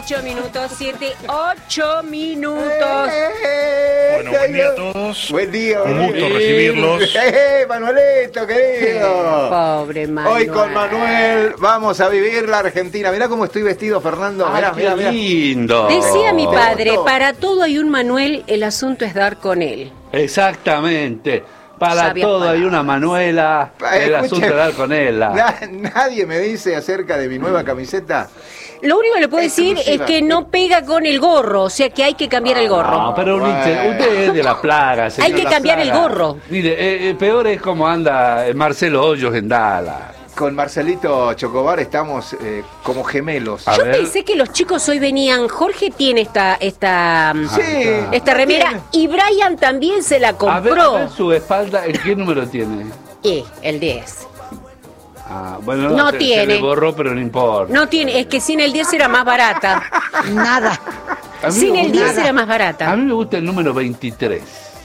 8 minutos, 7, 8 minutos. Bueno, buen día a todos. Buen día. Un gusto recibirlos. Manuelito, querido. Pobre Manuel. Hoy con Manuel vamos a vivir la Argentina. Mirá cómo estoy vestido, Fernando. Mirá, mirá, mirá. Lindo. Decía mi padre, gustó? para todo hay un Manuel, el asunto es dar con él. Exactamente. Para Sabias todo hay palabras. una Manuela. El asunto es dar con él. Nadie me dice acerca de mi nueva camiseta. Lo único que le puedo decir Exclusiva. es que no pega con el gorro, o sea que hay que cambiar el gorro. No, pero Bueno. usted es de la plaga, Hay señor. que La cambiar el plaga. gorro. Mire, peor es como anda Marcelo Hoyos en Dallas. Con Marcelito Chocobar estamos como gemelos. A Yo ver. pensé que los chicos hoy venían. Jorge tiene esta Sí. esta remera tiene. y Brian también se la A ver compró. su espalda, ¿en qué número tiene? El 10. Bueno, No se tiene. le borró, pero no importa. No tiene, es que sin el 10 era más barata. Nada. A mí Sin me el gusta- 10 era más A barata. mí me gusta el número 23.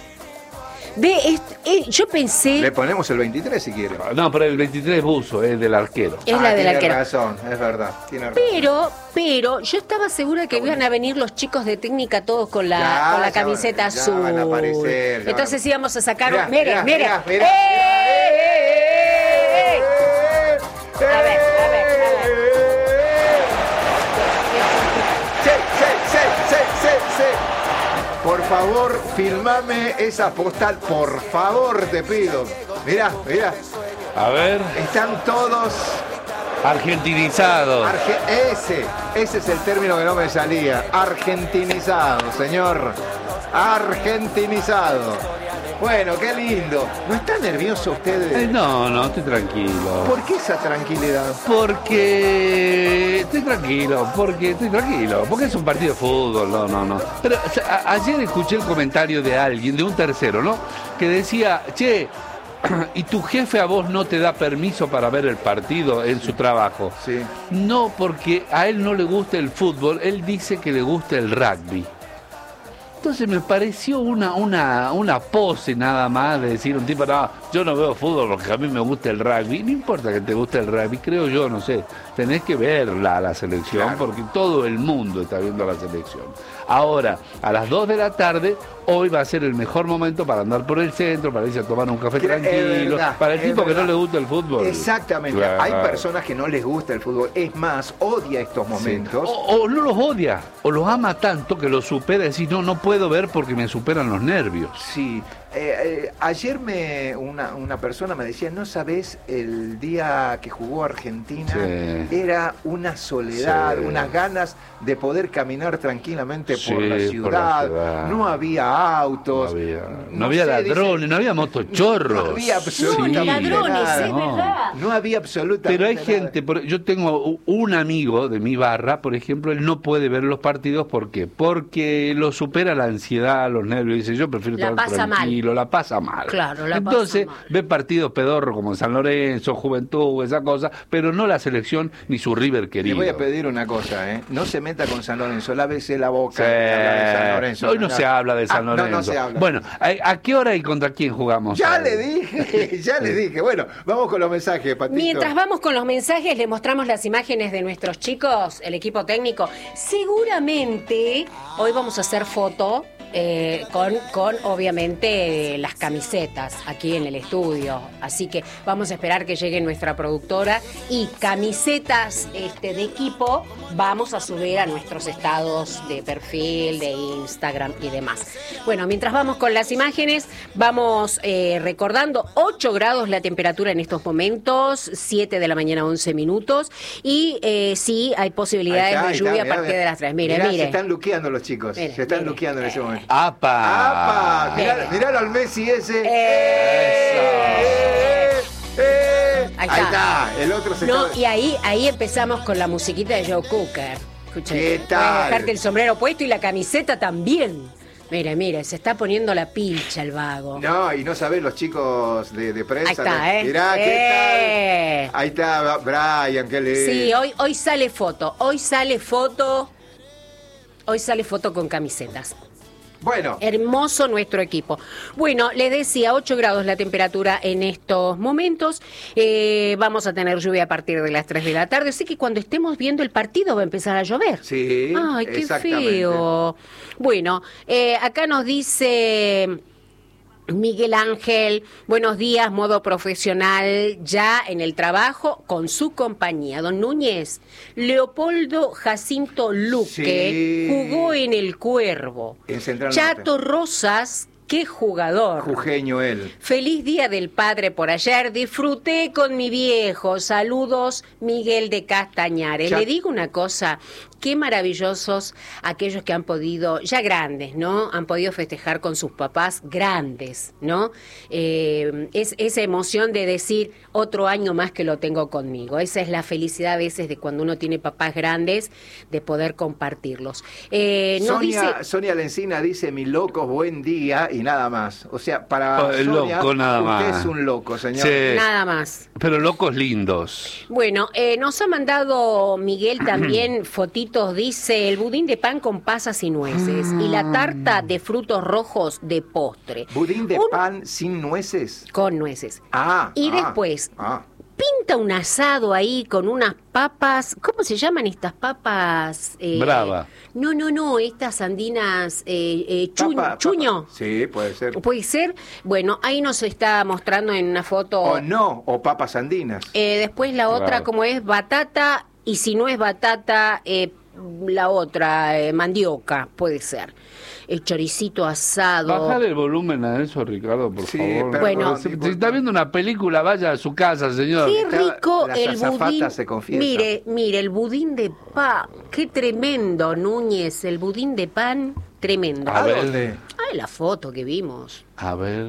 Yo pensé, Le ponemos el 23 si quiere. No, pero el 23 es buzo, es del arquero. es la de la tiene que razón, es verdad. Tiene razón. pero yo estaba segura que iban a venir los chicos de técnica todos con la, Ya, con la ya camiseta van- ya azul. van a aparecer, ya Entonces van a- íbamos a sacar. Mirá, Mire, mirá, mire. mirá, mirá. A ver. Sí. Por favor, filmame esa postal, por favor, te pido. Mirá. A ver, Están todos. argentinizado. Ese es el término que no me salía. Argentinizado, señor. Argentinizado. Bueno, qué lindo. ¿No está nervioso usted? No, estoy tranquilo. ¿Por qué esa tranquilidad? Porque estoy tranquilo, porque es un partido de fútbol, no. Pero o sea, ayer escuché el comentario de alguien, de un tercero, ¿no? Que decía, che, ¿y tu jefe a vos no te da permiso para ver el partido en su trabajo? Sí. No, porque a él no le gusta el fútbol, él dice que le gusta el rugby. Entonces me pareció una pose nada más de decir un tipo, no, yo no veo fútbol porque a mí me gusta el rugby. No importa que te guste el rugby, creo yo, no sé. Tenés que verla a la selección, Claro. porque todo el mundo está viendo la selección. Ahora, a las 2 de la tarde, hoy va a ser el mejor momento para andar por el centro, para irse a tomar un café Es tranquilo, verdad, para el es tipo que no verdad. le gusta el fútbol. Exactamente. Claro. Hay personas que no les gusta el fútbol. Es más, odia estos momentos. O no los odia, o los ama tanto que los supera y decir, no puedo ver porque me superan los nervios. Sí. Ayer una persona me decía, no sabés, el día que jugó Argentina Sí. era una soledad, Sí. unas ganas de poder caminar tranquilamente Sí, por la ciudad. No había autos. No había sé, ladrones, dice, no había motochorros. no había Sí. absolutamente ladrones, nada. es No. verdad. No había absolutamente Pero hay nada. gente, yo tengo un amigo de mi barra, por ejemplo, él no puede ver los partidos, ¿por qué? Porque lo supera la ansiedad, los nervios, dice, yo prefiero La estar pasa mal. tranquilo, la pasa mal. Claro, la Entonces, pasa mal. ve partidos pedorros como San Lorenzo, Juventud, esa cosa, pero no la selección ni su River Le querido. voy a pedir una cosa, no se meta con San Lorenzo, lávese la boca Sí. de hablar de San Lorenzo. Hoy no se habla de San Lorenzo. No se habla. Bueno, ¿a qué hora y contra quién jugamos? Ya hoy? le dije. Bueno, vamos con los mensajes, Patito. Mientras vamos con los mensajes, le mostramos las imágenes de nuestros chicos, el equipo técnico. Seguramente hoy vamos a hacer foto con obviamente las camisetas aquí en el estudio. Así que vamos a esperar que llegue nuestra productora y camisetas de equipo vamos a subir a nuestros estados de perfil, de Instagram y demás. Bueno, mientras vamos con las imágenes, vamos recordando 8 grados la temperatura en estos momentos, 7 de la mañana 11 minutos y sí hay posibilidades de lluvia a partir de las 3. Mire. Se están luqueando los chicos. Mire, se están mire. luqueando en ese momento. ¡Apa! ¡Apa! Miralo al Messi ese. Ahí Ahí está. está. El otro se No, está... y ahí empezamos con la musiquita de Joe Cooker. Escuchen, ¿Qué puedes tal? dejarte el sombrero puesto y la camiseta también. Mire, se está poniendo la pilcha el vago. No, y no sabés los chicos de prensa. Ahí está, Mirá, ¿qué tal? Ahí está Brian, qué lindo. Sí, hoy sale foto. Hoy sale foto con camisetas. Bueno. Hermoso nuestro equipo. Bueno, les decía, 8 grados la temperatura en estos momentos. Vamos a tener lluvia a partir de las 3 de la tarde. Así que cuando estemos viendo el partido va a empezar a llover. Sí, ay, qué exactamente. feo. Bueno, acá nos dice Miguel Ángel, buenos días, modo profesional, ya en el trabajo con su compañía. Don Núñez, Leopoldo Jacinto Luque jugó en el Cuervo. En Central Chato Norte. Rosas, qué jugador. Jujeño él. Feliz Día del Padre por ayer, disfruté con mi viejo. Saludos, Miguel de Castañares. Le digo una cosa, qué maravillosos aquellos que han podido, ya grandes, ¿no? Han podido festejar con sus papás grandes, ¿no? Es esa emoción de decir, otro año más que lo tengo conmigo. Esa es la felicidad a veces de cuando uno tiene papás grandes, de poder compartirlos. Sonia Lencina dice, mi loco, buen día, y nada más. O sea, para Sonia, loco, nada usted más. es un loco, señor. Sí. Nada más. Pero locos lindos. Bueno, nos ha mandado Miguel también fotitos, dice, el budín de pan con pasas y nueces y la tarta de frutos rojos de postre. ¿Budín de pan sin nueces? Con nueces. Ah. Y después, pinta un asado ahí con unas papas, ¿cómo se llaman estas papas? Brava. No, estas andinas, chuño. Sí, puede ser. Puede ser. Bueno, ahí nos está mostrando en una foto. O papas andinas. Después la otra, Claro. como es batata, y si no es batata, la otra, mandioca, puede ser. El choricito asado. Bajar el volumen a eso, Ricardo, por Sí, favor. pero Bueno. Si está viendo una película, vaya a su casa, señor. Qué rico Las el azafatas budín. se confiesan. Mire, el budín de pan. Qué tremendo, Núñez. El budín de pan, tremendo. A ver. ¿Dónde? Ay, la foto que vimos. A ver.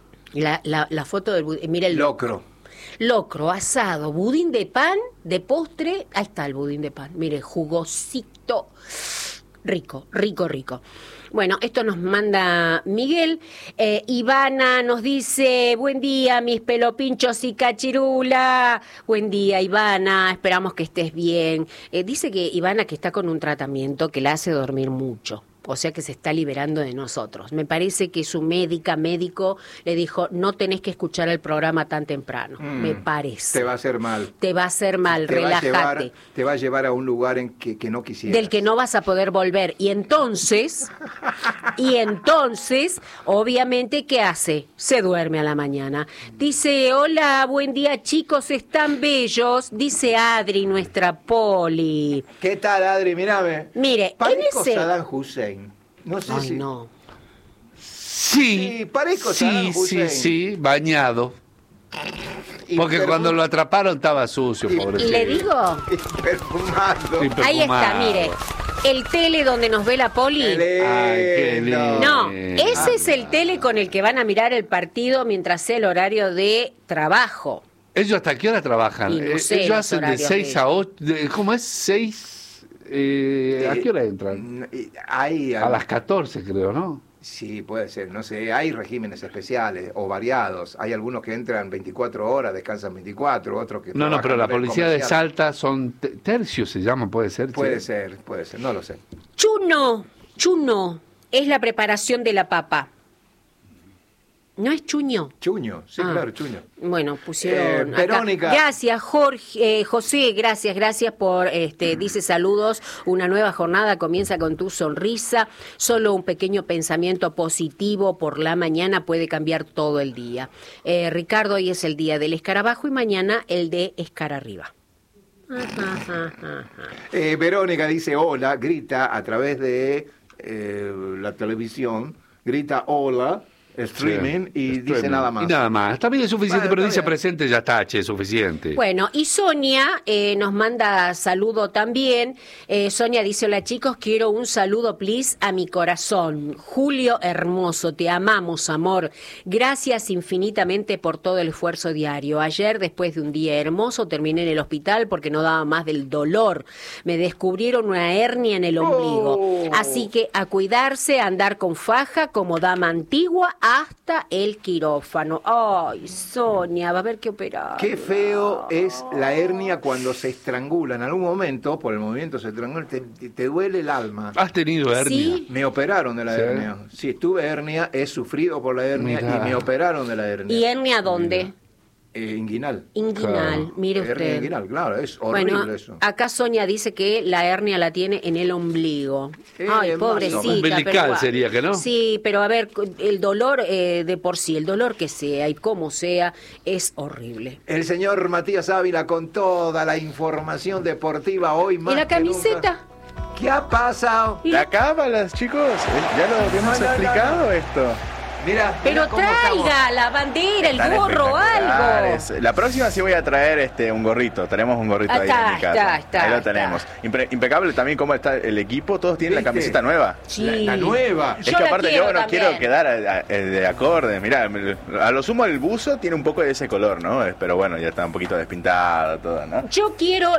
La foto del budín. Mira el Locro. locro, asado, budín de pan, de postre. Ahí está el budín de pan. Mire, jugosito. Rico. Bueno, esto nos manda Miguel. Ivana nos dice, buen día, mis pelopinchos y cachirula. Buen día, Ivana, esperamos que estés bien. Dice que Ivana que está con un tratamiento que la hace dormir mucho. O sea que se está liberando de nosotros. Me parece que su médico le dijo, no tenés que escuchar el programa tan temprano. Me parece. Te va a hacer mal. Te va a hacer mal, relájate. Te va a llevar a un lugar en que no quisieras. Del que no vas a poder volver. Y entonces, obviamente, ¿qué hace? Se duerme a la mañana. Dice, hola, buen día, chicos, están bellos. Dice Adri, nuestra Poli. ¿Qué tal, Adri? Mírame. Mire, Parezco en ese... Saddam Hussein. No sé Ay, si... no. Sí, parezco Saddam Hussein. Sí, bañado. Porque cuando lo atraparon estaba sucio, pobrecito. Le digo, Perfumado. Sí, ahí está, perfumado. mire, el tele donde nos ve la Poli. Qué lindo. Ay, qué lindo. No, ese es el tele con el que van a mirar el partido mientras sea el horario de trabajo. ¿Ellos hasta qué hora trabajan? Y no sé Ellos los hacen de horarios 6 de a 8. ¿Cómo es? 6. ¿A qué hora entran? Hay, A las 14, creo, ¿no? Sí, puede ser, no sé, hay regímenes especiales o variados. Hay algunos que entran 24 horas, descansan 24, otros que... No, trabajan pero la a nivel policía de comercial. Salta son tercios, se llama, puede ser. Puede sí. ser, no lo sé. Chuno es la preparación de la papa. ¿No es chuño? Chuño, sí, Ah. claro, chuño. Bueno, pusieron acá. Verónica. Gracias, Jorge, José, gracias por, dice saludos, una nueva jornada comienza con tu sonrisa, solo un pequeño pensamiento positivo por la mañana puede cambiar todo el día. Ricardo, hoy es el día del escarabajo y mañana el de escar arriba. Verónica dice hola, grita a través de la televisión, grita hola, streaming, y dice Streaming. nada más. Y nada más. También es suficiente, Bueno, pero está dice bien. presente, ya está, che, es suficiente. Bueno, y Sonia nos manda saludo también. Sonia dice, hola chicos, quiero un saludo, please, a mi corazón. Julio hermoso, te amamos, amor. Gracias infinitamente por todo el esfuerzo diario. Ayer, después de un día hermoso, terminé en el hospital porque no daba más del dolor. Me descubrieron una hernia en el ombligo. Así que a cuidarse, a andar con faja como dama antigua hasta el quirófano. Ay, Sonia, va a haber que operar. Qué feo es la hernia cuando se estrangula. En algún momento, por el movimiento se estrangula, te duele el alma. ¿Has tenido hernia? Sí. Me operaron de la ¿Sí? hernia. Sí, tuve hernia, he sufrido por la hernia Mirá. y me operaron de la hernia. ¿Y hernia dónde? Inguinal. Inguinal, Claro. mire Hernia usted. inguinal, claro, es horrible Bueno, eso. acá Sonia dice que la hernia la tiene en el ombligo. Ay, más o menos. pobrecita. Umbilical pero igual. sería, ¿que no? Sí, pero a ver, el dolor de por sí, el dolor que sea y como sea, es horrible. El señor Matías Ávila con toda la información deportiva hoy más ¿Y la que camiseta? nunca. ¿Qué ha pasado? La cábalas, chicos. Ya lo habíamos No, no, explicado esto. Mira, Pero mira cómo estamos. traiga la bandera, el Están gorro, algo. espectaculares. La próxima sí voy a traer un gorrito. Tenemos un gorrito ahí Está, en mi casa. está, ahí lo está. tenemos. Impecable también cómo está el equipo. Todos tienen la ¿Viste? camiseta nueva. Sí. La nueva. Yo Es que la aparte quiero yo no también. quiero quedar de acorde. Mirá, a lo sumo el buzo tiene un poco de ese color, ¿no? Pero bueno, ya está un poquito despintado todo, ¿no? Yo quiero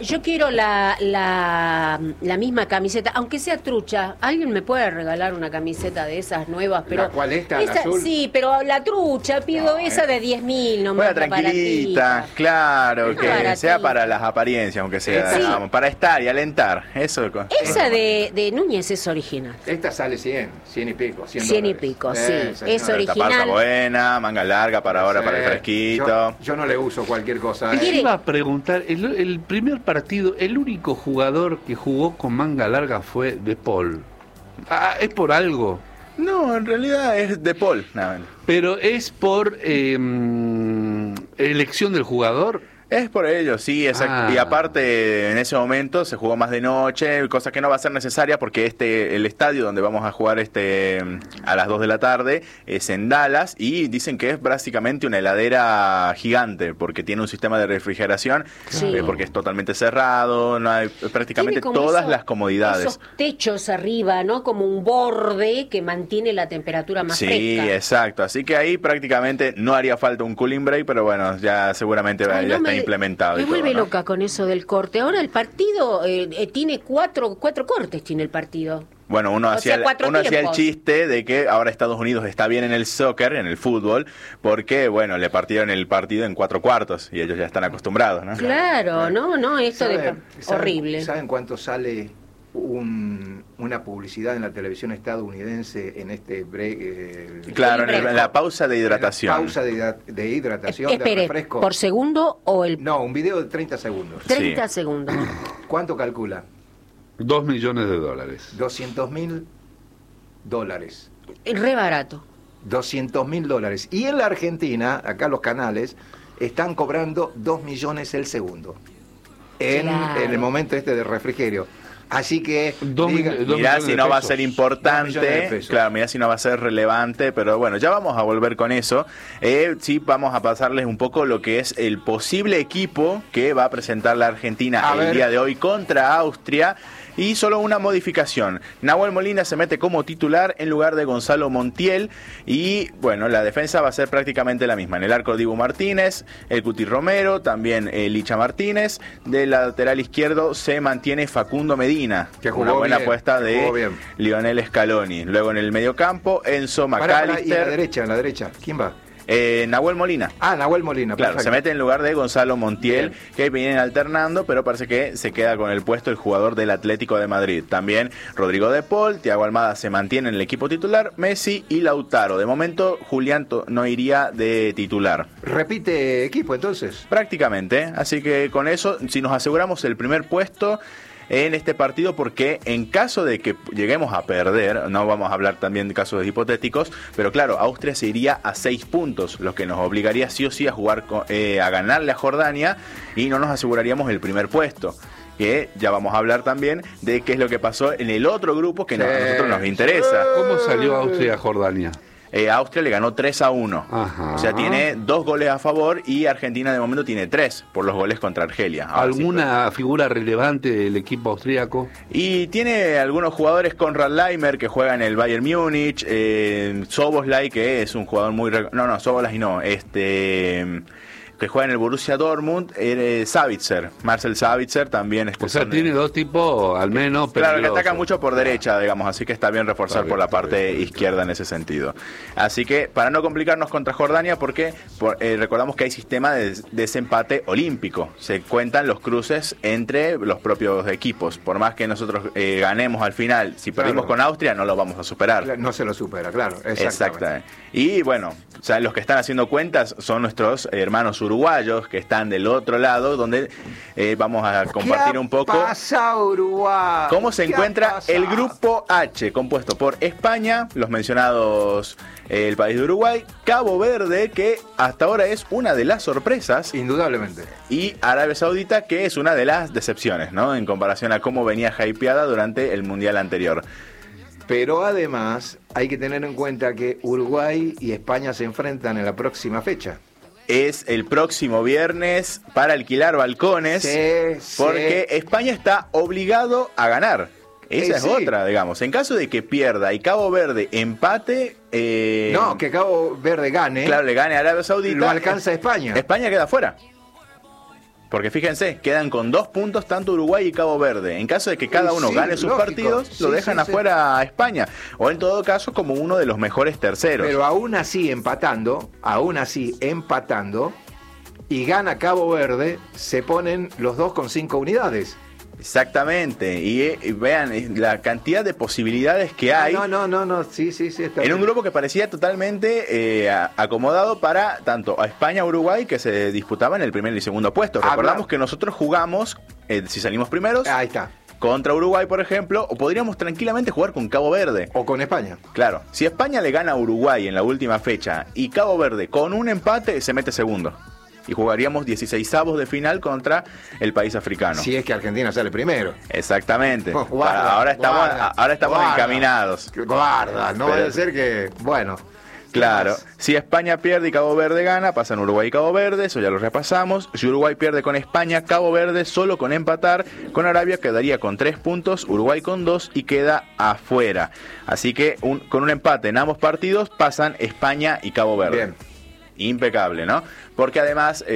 la misma camiseta, aunque sea trucha. ¿Alguien me puede regalar una camiseta de esas nuevas? Pero ¿La cual esta, la esa, azul? sí, pero la trucha, pido esa de 10.000 nomás. Bueno, la tranquilita, baratita. claro, Es que baratita. sea para las apariencias, aunque sea, Sí. digamos, para estar y alentar. Eso. Esa de Núñez es original. Esta sale 100 y pico. 100 y pico, sí. Es Esta original. pata buena, manga larga para ahora, para el Sí. fresquito. Yo no le uso cualquier cosa. Te Mire. iba a preguntar, el primer partido, el único jugador que jugó con manga larga fue De Paul. Ah, ¿es por algo? No, en realidad es de Paul. No, Pero es por elección del jugador. es por ello, sí, exacto. Ah. Y aparte, en ese momento se jugó más de noche, cosa que no va a ser necesaria porque el estadio donde vamos a jugar a las 2 de la tarde es en Dallas y dicen que es básicamente una heladera gigante porque tiene un sistema de refrigeración, Sí. porque es totalmente cerrado, no hay prácticamente Tiene como todas eso- las comodidades. Esos techos arriba, ¿no? Como un borde que mantiene la temperatura más Sí, fresca. exacto. Así que ahí prácticamente no haría falta un cooling break, pero bueno, ya seguramente Ay, ya no, está implementado. Me y todo, vuelve ¿no? loca con eso del corte. Ahora el partido tiene cuatro cortes, tiene el partido. Bueno, uno O hacía, sea, cuatro uno hacía el tiempos. chiste de que ahora Estados Unidos está bien en el soccer, en el fútbol, porque, bueno, le partieron el partido en 4 cuartos y ellos ya están acostumbrados, ¿no? Claro, no, esto de ¿Saben- horrible. ¿Saben cuánto sale una publicidad en la televisión estadounidense en este break? Claro, Siempre. en la pausa de hidratación. Pausa de hidratación, de Espere, refresco. ¿por segundo o el No, un video de 30 segundos. 30 Sí. segundos? ¿Cuánto calcula? $2 millones. $200.000. Re barato. $200.000. Y en la Argentina, acá los canales, están cobrando 2 millones el segundo. En Claro. el momento este de refrigerio. Así que Dos diga- mil- Mirá millones si de no va a pesos. ser 2 importante, millones de pesos. claro, mirá si no va a ser relevante, pero bueno, ya vamos a volver con eso. Sí, vamos a pasarles un poco lo que es el posible equipo que va a presentar la Argentina A el ver. día de hoy contra Austria. Y solo una modificación. Nahuel Molina se mete como titular en lugar de Gonzalo Montiel. Y bueno, la defensa va a ser prácticamente la misma. En el arco Dibu Martínez, el Cuti Romero, también Licha Martínez. Del lateral izquierdo se mantiene Facundo Medina. Que jugó una buena bien, apuesta que de jugó bien. Lionel Scaloni. Luego en el mediocampo, Enzo Pará, pará, y McAllister. en la derecha, ¿quién va? Nahuel Molina. Ah, Nahuel Molina. Claro, perfecto. se mete en lugar de Gonzalo Montiel, Bien. que vienen alternando, pero parece que se queda con el puesto el jugador del Atlético de Madrid. También Rodrigo de Paul, Thiago Almada se mantiene en el equipo titular, Messi y Lautaro. De momento, Julián no iría de titular. Repite equipo entonces. Prácticamente, así que con eso, si nos aseguramos el primer puesto en este partido, porque en caso de que lleguemos a perder, no vamos a hablar también de casos hipotéticos, pero claro, Austria se iría a 6 puntos, lo que nos obligaría sí o sí a jugar a ganarle a Jordania y no nos aseguraríamos el primer puesto. Que ya vamos a hablar también de qué es lo que pasó en el otro grupo que a nosotros nos interesa. ¿Cómo salió Austria a Jordania? Austria le ganó 3-1. Ajá. O sea, tiene 2 goles a favor y Argentina de momento tiene 3 por los goles contra Argelia. Ahora sí, ¿Alguna figura relevante del equipo austríaco? y tiene algunos jugadores, Konrad Laimer, que juega en el Bayern Múnich, Szoboszlai, que es un jugador muy... No, Szoboszlai no, que juega en el Borussia Dortmund, Sabitzer, Marcel Sabitzer también. O sea, tiene dos tipos al menos claro, peligrosos. que atacan mucho por derecha, digamos, así que está bien reforzar por la parte izquierda en ese sentido. Así que, para no complicarnos contra Jordania, porque recordamos que hay sistema de desempate olímpico. Se cuentan los cruces entre los propios equipos. Por más que nosotros ganemos al final, si perdimos con Austria, no lo vamos a superar. No se lo supera, claro. Exactamente. Y bueno, o sea, los que están haciendo cuentas son nuestros hermanos uruguayos que están del otro lado, donde vamos a compartir un poco. ¿Qué pasa, Uruguay? ¿Cómo se encuentra el grupo H, compuesto por España, los mencionados, el país de Uruguay, Cabo Verde, que hasta ahora es una de las sorpresas, Indudablemente. y Arabia Saudita, que es una de las decepciones, ¿no? En comparación a cómo venía hypeada durante el Mundial anterior. Pero además hay que tener en cuenta que Uruguay y España se enfrentan en la próxima fecha. Es el próximo viernes para alquilar balcones, porque España está obligado a ganar. Esa es otra, digamos. En caso de que pierda y Cabo Verde empate... no, que Cabo Verde gane. Claro, le gane a Arabia Saudita. Lo alcanza España. España queda fuera. Porque fíjense, quedan con 2 puntos tanto Uruguay y Cabo Verde. En caso de que cada uno gane sus partidos, lo dejan afuera a España. O en todo caso, como uno de los mejores terceros. Pero aún así empatando, y gana Cabo Verde, se ponen los dos con 5 unidades. Exactamente, y vean la cantidad de posibilidades que hay. No, sí, está en un grupo que parecía totalmente acomodado para tanto a España a Uruguay, que se disputaban el primer y segundo puesto. Recordamos que nosotros jugamos, si salimos primeros, ahí está, contra Uruguay, por ejemplo, o podríamos tranquilamente jugar con Cabo Verde. O con España. Claro, si España le gana a Uruguay en la última fecha y Cabo Verde con un empate se mete segundo. Y jugaríamos 16avos de final contra el país africano. Si es que Argentina sale primero. Exactamente. Ahora estamos encaminados. Guarda, no vaya a ser que... Bueno. Claro, si España pierde y Cabo Verde gana, pasan Uruguay y Cabo Verde, eso ya lo repasamos. Si Uruguay pierde con España, Cabo Verde solo con empatar con Arabia quedaría con 3 puntos, Uruguay con 2 y queda afuera. Así que con un empate en ambos partidos pasan España y Cabo Verde. Bien. Impecable, ¿no? Porque además,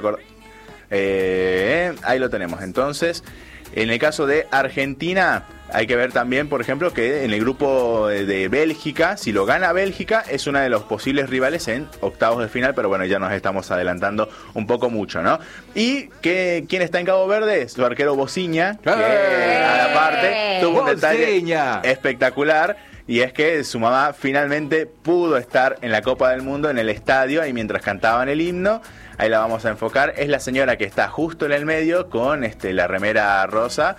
ahí lo tenemos. Entonces, en el caso de Argentina, hay que ver también, por ejemplo, que en el grupo de Bélgica, si lo gana Bélgica, es uno de los posibles rivales en octavos de final, pero bueno, ya nos estamos adelantando un poco mucho, ¿no? Y ¿quién está en Cabo Verde? Su arquero Bociña, que aparte tuvo un detalle espectacular. Y es que su mamá finalmente pudo estar en la Copa del Mundo en el estadio, y mientras cantaban el himno, ahí la vamos a enfocar, es la señora que está justo en el medio con la remera rosa.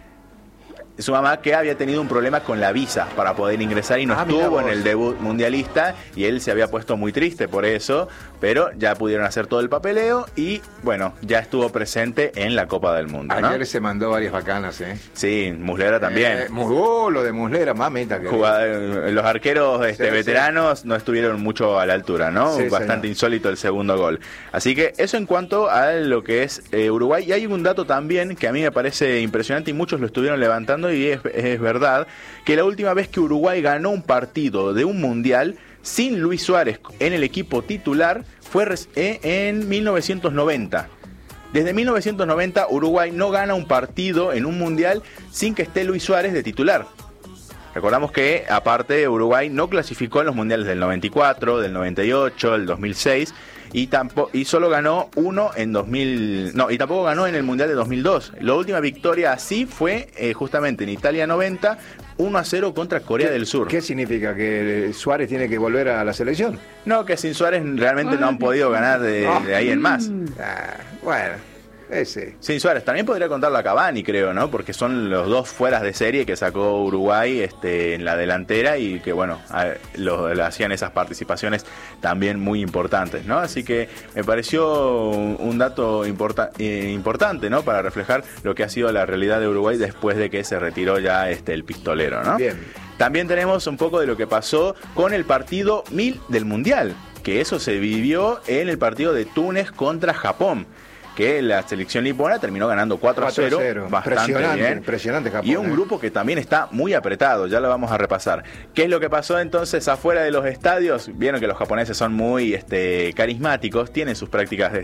Su mamá, que había tenido un problema con la visa para poder ingresar y no estuvo en el debut mundialista, y él se había puesto muy triste por eso, pero ya pudieron hacer todo el papeleo y bueno, ya estuvo presente en la Copa del Mundo, ¿no? Ayer se mandó varias bacanas, Sí, Muslera también. Lo de Muslera, mamita. Los arqueros veteranos no estuvieron mucho a la altura, ¿no? Sí, bastante insólito el segundo gol. Así que eso en cuanto a lo que es Uruguay. Y hay un dato también que a mí me parece impresionante y muchos lo estuvieron levantando, y es verdad, que la última vez que Uruguay ganó un partido de un mundial sin Luis Suárez en el equipo titular fue en 1990. Desde 1990 Uruguay no gana un partido en un mundial sin que esté Luis Suárez de titular. Recordamos que aparte Uruguay no clasificó en los mundiales del 94, del 98, del 2006 y solo ganó uno en 2000, y tampoco ganó en el mundial de 2002. La última victoria así fue justamente en Italia 90, 1-0 contra Corea del Sur. ¿Qué significa? ¿Que Suárez tiene que volver a la selección? No, que sin Suárez realmente no han podido ganar de ahí en más. Bueno, ese. Sin Suárez, también podría contarlo a Cavani, creo, ¿no? Porque son los dos fueras de serie que sacó Uruguay en la delantera, y que, bueno, hacían esas participaciones también muy importantes, ¿no? Así que me pareció un dato importante, ¿no? Para reflejar lo que ha sido la realidad de Uruguay después de que se retiró ya el pistolero, ¿no? Bien. También tenemos un poco de lo que pasó con el partido 1000 del Mundial, que eso se vivió en el partido de Túnez contra Japón. que la selección nipona terminó ganando 4-0, bastante bien. Impresionante Japón. Y un grupo que también está muy apretado, ya lo vamos a repasar. ¿Qué es lo que pasó entonces afuera de los estadios? Vieron que los japoneses son muy carismáticos, tienen sus prácticas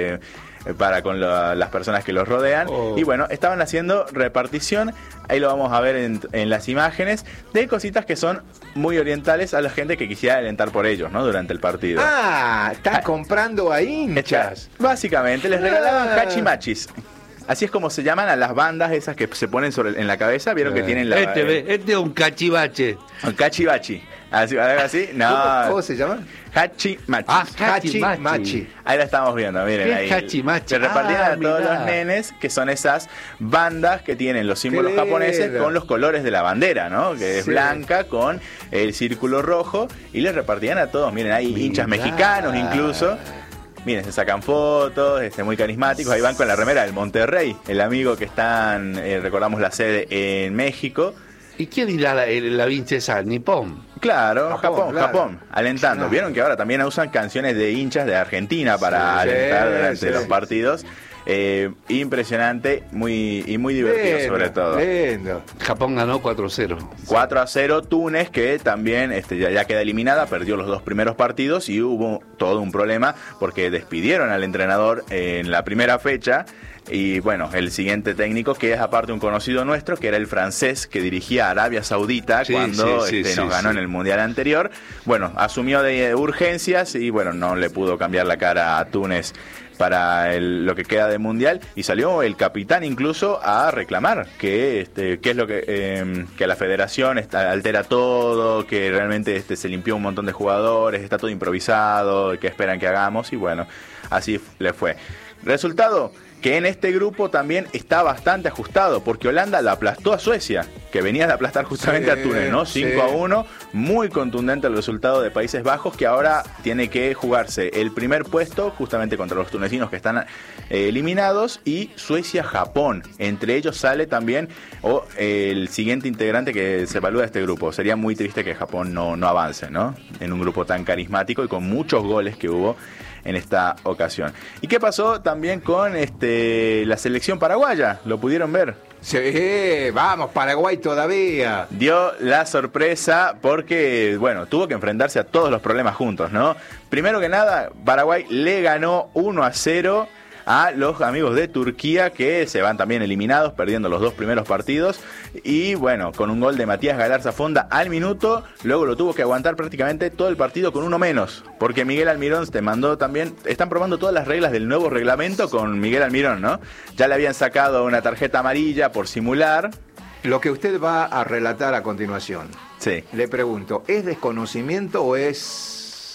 para con las personas que los rodean. Y bueno, estaban haciendo repartición, ahí lo vamos a ver en las imágenes, de cositas que son muy orientales a la gente que quisiera alentar por ellos, ¿no? Durante el partido. Están comprando a hinchas. Básicamente les regalaban hachimachis. Así es como se llaman a las bandas esas que se ponen en la cabeza. Vieron que tienen la... Este es un cachivache. Un cachivachi. Así. No. ¿Cómo se llama? Hachimachi. Hachimachi. Ahí la estamos viendo, miren ahí. Hachimachi. Se repartían a todos mirá. los nenes, que son esas bandas que tienen los símbolos japoneses con los colores de la bandera, ¿no? Que es blanca con el círculo rojo, y les repartían a todos. Miren, hay hinchas mexicanos incluso. Miren, se sacan fotos, muy carismáticos. Ahí van con la remera del Monterrey, el amigo que están, recordamos la sede en México. ¿Y quién dirá la princesa Nippon? Claro, Japón, claro. alentando. Vieron que ahora también usan canciones de hinchas de Argentina para alentar durante los partidos. Impresionante, muy divertido sobre todo. Lindo. Japón ganó 4-0. 4-0 Túnez, que también ya queda eliminada, perdió los 2 primeros partidos y hubo todo un problema porque despidieron al entrenador en la primera fecha. Y bueno, el siguiente técnico, que es aparte un conocido nuestro, que era el francés que dirigía a Arabia Saudita cuando nos ganó en el Mundial anterior, bueno, asumió de urgencias y bueno, no le pudo cambiar la cara a Túnez para lo que queda de Mundial, y salió el capitán incluso a reclamar que es lo que la federación altera todo, que realmente se limpió un montón de jugadores, está todo improvisado, que esperan que hagamos, y bueno, así le fue. Resultado, que en este grupo también está bastante ajustado, porque Holanda la aplastó a Suecia, que venía de aplastar justamente a Túnez, ¿no? 5-1, muy contundente el resultado de Países Bajos, que ahora tiene que jugarse el primer puesto justamente contra los tunecinos que están eliminados, y Suecia-Japón. Entre ellos sale también el siguiente integrante que se evalúa de este grupo. Sería muy triste que Japón no avance, ¿no? En un grupo tan carismático y con muchos goles que hubo en esta ocasión. ¿Y qué pasó también con la selección paraguaya? ¿Lo pudieron ver? Sí, vamos, Paraguay todavía. Dio la sorpresa porque, bueno, tuvo que enfrentarse a todos los problemas juntos, ¿no? Primero que nada, Paraguay le ganó 1-0 a los amigos de Turquía, que se van también eliminados, perdiendo los 2 primeros partidos. Y bueno, con un gol de Matías Galarza Fonda al minuto, luego lo tuvo que aguantar prácticamente todo el partido con uno menos, porque Miguel Almirón te mandó también, están probando todas las reglas del nuevo reglamento con Miguel Almirón, ¿no? Ya le habían sacado una tarjeta amarilla por simular. Lo que usted va a relatar a continuación, Sí. le pregunto, ¿es desconocimiento o es,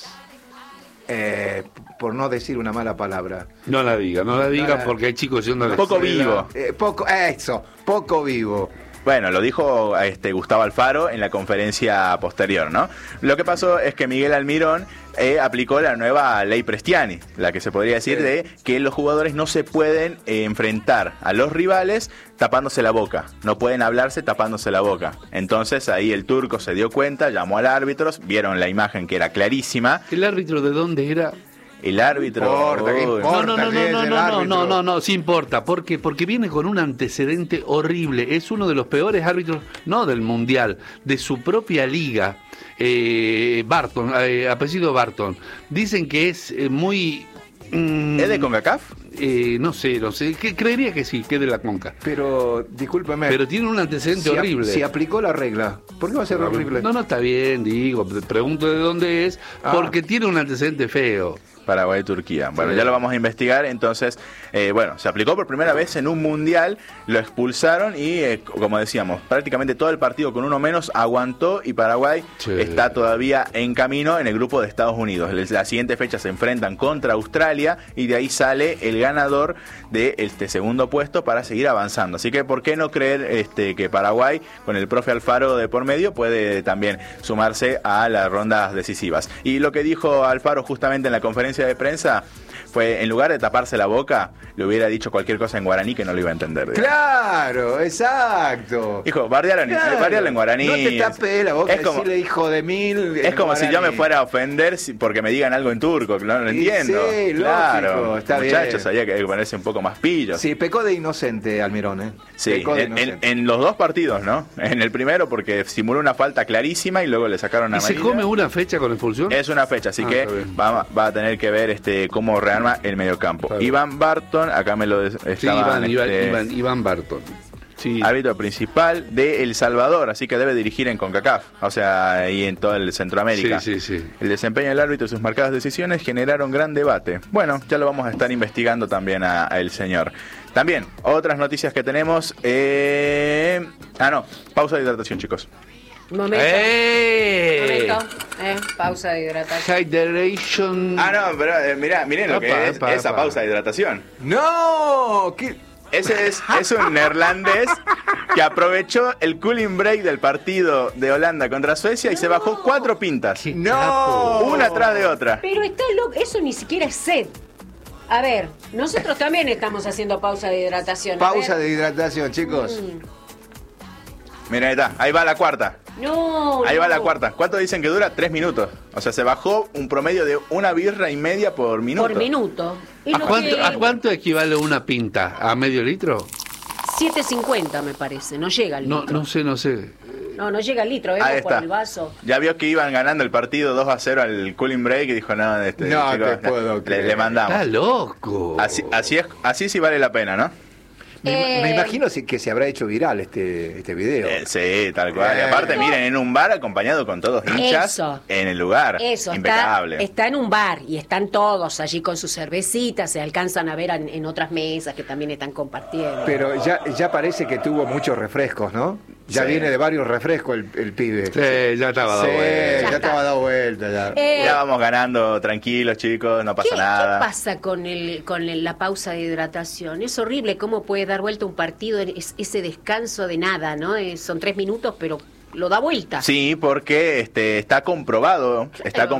por no decir una mala palabra? No la diga porque hay chicos yendo a la Poco escuela. vivo. Poco vivo. Bueno, lo dijo Gustavo Alfaro en la conferencia posterior, ¿no? Lo que pasó es que Miguel Almirón aplicó la nueva ley Prestiani, la que se podría decir de que los jugadores no se pueden enfrentar a los rivales tapándose la boca, no pueden hablarse tapándose la boca. Entonces ahí el turco se dio cuenta, llamó al árbitro, vieron la imagen que era clarísima. ¿El árbitro de dónde era? El árbitro... ¿Qué importa? No, sí importa. ¿Por qué? Porque viene con un antecedente horrible. Es uno de los peores árbitros, no del Mundial, de su propia liga. Barton, apellido Barton. Dicen que es muy... ¿Es de CONCACAF? No sé. Creería que sí, que es de la CONCA. Pero, discúlpeme. Pero tiene un antecedente horrible. Si aplicó la regla, ¿por qué va a ser horrible? No, está bien, digo. Pregunto de dónde es, porque tiene un antecedente feo. Paraguay y Turquía. Bueno, ya lo vamos a investigar. Entonces, se aplicó por primera vez en un mundial, lo expulsaron y, como decíamos, prácticamente todo el partido con uno menos aguantó, y Paraguay está todavía en camino en el grupo de Estados Unidos. La siguiente fecha se enfrentan contra Australia y de ahí sale el ganador de este segundo puesto para seguir avanzando. Así que, ¿por qué no creer que Paraguay, con el profe Alfaro de por medio, puede también sumarse a las rondas decisivas? Y lo que dijo Alfaro justamente en la conferencia de prensa fue, en lugar de taparse la boca, le hubiera dicho cualquier cosa en guaraní que no lo iba a entender. Digamos. Claro, exacto. Hijo, bardealo en guaraní. No te tapé la boca, es como, decirle hijo de mil. es como si yo me fuera a ofender porque me digan algo en turco, no lo entiendo. Sí, claro, lógico, está muchachos, bien. había que ponerse un poco más pillos. Sí, pecó de inocente Almirón, ¿eh? Sí, Pecó de inocente. en los dos partidos, ¿no? En el primero porque simuló una falta clarísima y luego le sacaron ¿Y se amarilla. come una fecha con expulsión? Es una fecha, así Ah, que está bien. va a tener que ver cómo rearma el mediocampo. Está bien. Iván Barton, acá me lo Sí, estaban, Iván Barton. Sí. árbitro principal de El Salvador, así que debe dirigir en CONCACAF, o sea, y en todo el Centroamérica. Sí. El desempeño del árbitro y sus marcadas decisiones generaron gran debate. Bueno, ya lo vamos a estar investigando también a el señor. También, otras noticias que tenemos. Pausa de hidratación, chicos. Momento. Pausa de hidratación. Hydration. No, pero miren lo que es esa pausa de hidratación. ¡No! ¿Qué? Ese es un neerlandés que aprovechó el cooling break del partido de Holanda contra Suecia y se bajó 4 pintas. ¡No! Una atrás de otra. Pero está loco, eso ni siquiera es sed. A ver, nosotros también estamos haciendo pausa de hidratación. Pausa de hidratación, chicos. Mira, ahí está, ahí va la cuarta. No. Ahí va la cuarta. ¿Cuánto dicen que dura? 3 minutos. O sea, se bajó un promedio de 1,5 birras por minuto. Por minuto. Y ¿A lo cuánto, que- ¿A cuánto equivale una pinta? ¿A medio litro? 7.50 me parece, no llega al No, litro. no sé. No llega al litro, Ahí vemos por está. el vaso. Ya vio que iban ganando el partido 2-0 al cooling break y dijo, no, No chicos, te puedo creer. le mandamos. Está loco. Así sí vale la pena, ¿no? Me imagino que se habrá hecho viral este video. Sí, tal cual. Y aparte, miren, en un bar acompañado con todos hinchas Eso. en el lugar. Eso, Impecable. está en un bar y están todos allí con sus cervecitas, se alcanzan a ver en otras mesas que también están compartiendo. Pero ya parece que tuvo muchos refrescos, ¿no? Ya Sí. viene de varios refrescos el pibe. Sí, ya estaba dado Sí, vuelta. ya está. estaba dado vuelta. Ya. Ya vamos ganando, tranquilos, chicos, no pasa ¿Qué nada. pasa con la pausa de hidratación? Es horrible cómo puede dar vuelta un partido, ese descanso de nada, ¿no? Son 3 minutos, pero lo da vuelta. Sí, porque está comprobado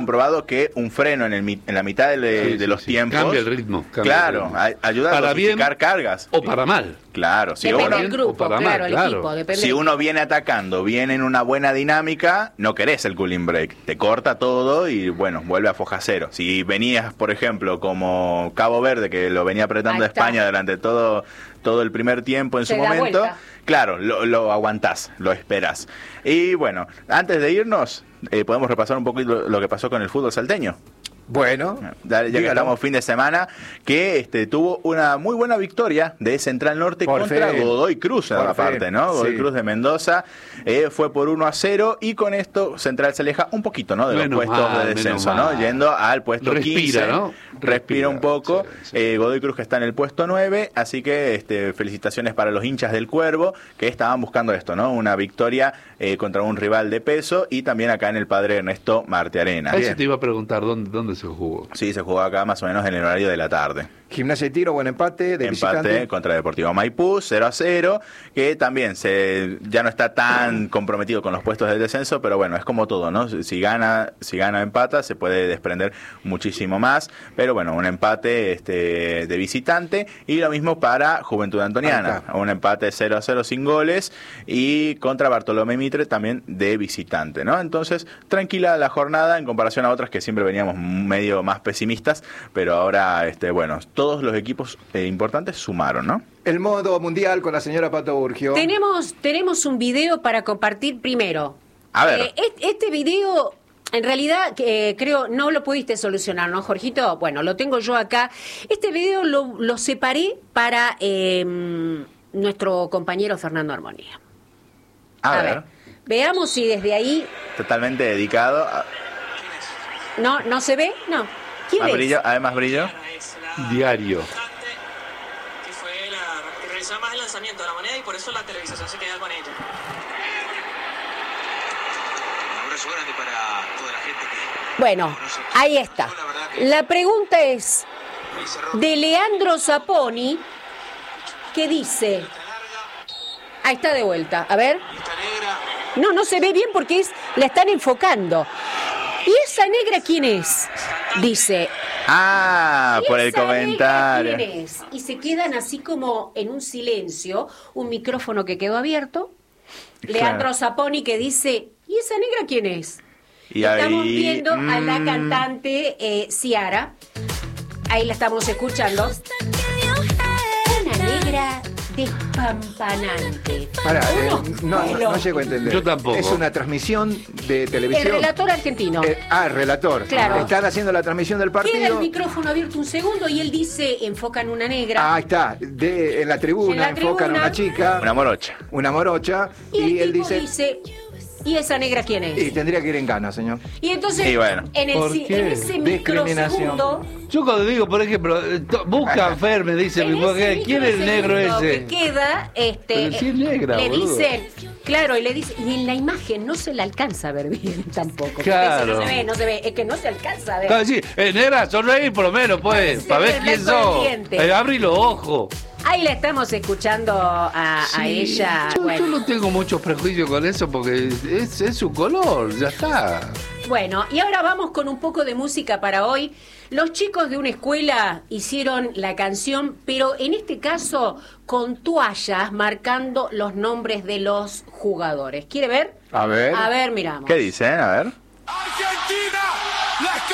que un freno en la mitad de los tiempos Cambia el ritmo. claro, ayuda a Para dosificar bien cargas. o para mal. Claro, si Depende uno, del grupo, o para claro, mal, el claro. equipo, depende. si uno viene atacando, viene en una buena dinámica, no querés el cooling break. Te corta todo y bueno, vuelve a foja cero. Si venías, por ejemplo, como Cabo Verde, que lo venía apretando Ahí está. España durante todo el primer tiempo en Se su da momento, vuelta. claro, lo aguantás, lo esperás. Y bueno, antes de irnos, podemos repasar un poquito lo que pasó con el fútbol salteño. Bueno, Ya que dígalo. estamos fin de semana, que tuvo una muy buena victoria de Central Norte Por contra fin. Godoy Cruz, Por aparte, fin, ¿no? Godoy sí. Cruz de Mendoza fue por 1-0 y con esto Central se aleja un poquito, ¿no? De los Menos puestos mal, de descenso, menos ¿no? mal. Yendo al puesto Respira, 15. ¿no? Respira un poco. Sí. Godoy Cruz que está en el puesto 9, así que felicitaciones para los hinchas del Cuervo que estaban buscando esto, ¿no? Una victoria contra un rival de peso y también acá en el Padre Ernesto Martiarena. Eso te iba a preguntar, ¿dónde se jugó? Sí, se jugó acá más o menos en el horario de la tarde. Gimnasia de Tiro, buen empate de Empate visitante. contra Deportivo Maipú, 0-0, que también ya no está tan comprometido con los puestos de descenso, pero bueno, es como todo, ¿no? Si gana o empata, se puede desprender muchísimo más, pero bueno, un empate de visitante, y lo mismo para Juventud Antoniana, un empate 0-0 sin goles, y contra Bartolomé Mitre también de visitante, ¿no? Entonces, tranquila la jornada en comparación a otras que siempre veníamos medio más pesimistas, pero ahora, bueno, todos los equipos importantes sumaron, ¿no? El modo mundial con la señora Pato Burgio. Tenemos un video para compartir primero. A ver. Este video, en realidad, creo, no lo pudiste solucionar, ¿no, Jorgito? Bueno, lo tengo yo acá. Este video lo separé para nuestro compañero Fernando Armonía. A ver. Veamos si desde ahí... Totalmente dedicado. ¿No se ve? No. ¿Quién Más es? brillo, además brillo. Diario. Que fue que realizaba más el lanzamiento de la moneda y por eso la televisación se queda con ella. Un abrazo grande para toda la gente que Bueno, ahí está. La pregunta es de Leandro Zapponi, que dice... Ahí está de vuelta. A ver. está negra. No se ve bien porque la están enfocando. ¿Y esa negra quién es? Dice Ah, ¿Y por el esa negra comentario. quién es? Y se quedan así como en un silencio, un micrófono que quedó abierto, Leandro Zapponi que dice, ¿y esa negra quién es? Y Estamos ahí, viendo a la cantante Ciara, ahí la estamos escuchando, una negra despampanante. Pará, Unos no pelos. llego a entender. Yo tampoco. Es una transmisión de El televisión. relator argentino. El relator. Claro. Están haciendo la transmisión del Queda el partido. micrófono abierto un segundo y él dice, enfocan una negra. Ahí está. En la tribuna En la enfocan tribuna. a una chica, Una morocha. una morocha, y el él tipo dice, ¿y esa negra quién es? y tendría que ir en gana, señor. Y entonces, Y bueno. ¿Por qué? en ese Discriminación. microsegundo, Yo cuando digo, por ejemplo, busca Fer, me dice, en ese ¿quién es el negro microsegundo ese? que queda, Pero si es negra, le boludo. dicen, claro, y le dice, y en la imagen no se la alcanza a ver bien tampoco. Claro. No se ve, es que no se alcanza a ver. Claro, sí, negra, sonreí por lo menos, pues, Se para ve ver el quién blanco sos. del diente. Abrí los ojos. Ahí la estamos escuchando a Sí, ella. Yo Bueno. no tengo muchos prejuicios con eso porque es su color, ya está. Bueno, y ahora vamos con un poco de música para hoy. Los chicos de una escuela hicieron la canción, pero en este caso con toallas marcando los nombres de los jugadores. ¿Quiere ver? A ver. A ver, miramos. ¿Qué dicen? A ver. Argentina, la